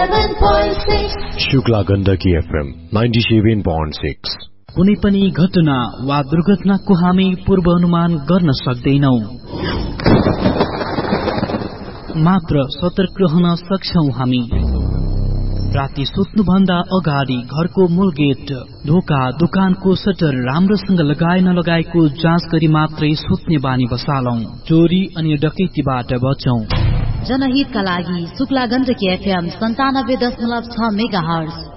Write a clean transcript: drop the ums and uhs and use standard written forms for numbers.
97.6 Shukla Gandaki FM 97.6। कुनै पनि घटना वा दुर्घटनाको हामी पूर्वानुमान गर्न सक्दैनौं, मात्र सतर्क रहन सक्छौं हामी। राति सुत्नुभन्दा अगाडि घरको मूल गेट, ढोका, दोकानको सटर राम्रोसँग लगाए नलगाएको जाँच गरी मात्रै सुत्ने बानी बसालौं। चोरी अनि डकैतीबाट बचौं। जनहितका लागि शुक्ला गण्डकी FM 97.6 मेगाहर्ज।